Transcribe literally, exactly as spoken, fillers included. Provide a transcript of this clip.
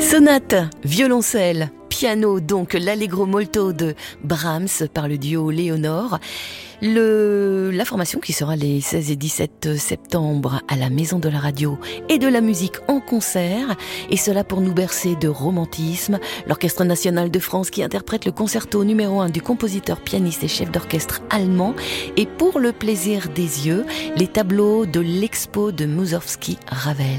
Sonate, violoncelle, piano, donc l'Allegro molto de Brahms par le duo Léonore. Le, la formation qui sera les seize et dix-sept septembre à la Maison de la Radio et de la Musique en concert, et cela pour nous bercer de romantisme. L'Orchestre National de France qui interprète le concerto numéro un du compositeur, pianiste et chef d'orchestre allemand, et pour le plaisir des yeux, les tableaux de l'Expo de Moussorgsky-Ravel.